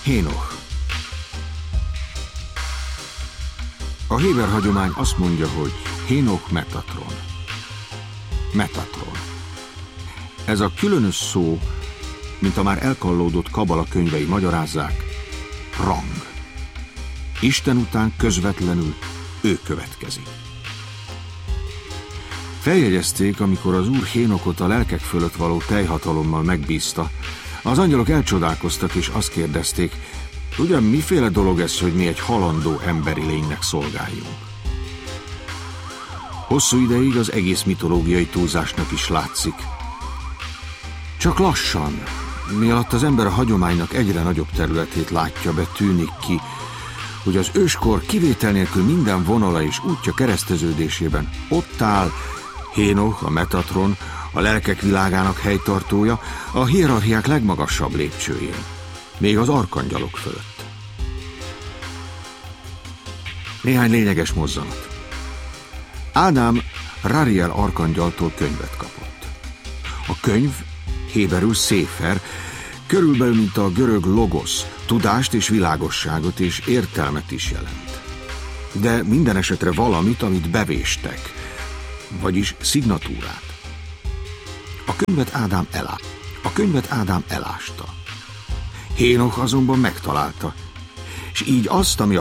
Hénoch. A héber hagyomány azt mondja, hogy Hénoch Metatron. Metatron. Ez a különös szó, mint a már elkallódott kabala könyvei magyarázzák, rang. Isten után közvetlenül ő következik. Feljegyezték, amikor az Úr Hénochot a lelkek fölött való teljhatalommal megbízta. Az angyalok elcsodálkoztak és azt kérdezték, ugyan miféle dolog ez, hogy mi egy halandó emberi lénynek szolgáljunk. Hosszú ideig az egész mitológiai túlzásnak is látszik. Csak lassan, mi alatt az ember a hagyománynak egyre nagyobb területét látja be, tűnik ki, hogy az őskor kivétel nélkül minden vonala és útja kereszteződésében ott áll Hénoch, a Metatron, a lelkek világának helytartója, a hierarchiák legmagasabb lépcsőjén, még az arkangyalok fölött. Néhány lényeges mozzanat. Ádám Rariel arkangyaltól könyvet kapott. A könyv, héberül széfer, körülbelül mint a görög logos, tudást és világosságot és értelmet is jelent. De minden esetre valamit, amit bevéstek, vagyis szignatúrát. A könyvet Ádám elásta. Hénoch azonban megtalálta, és így azt, ami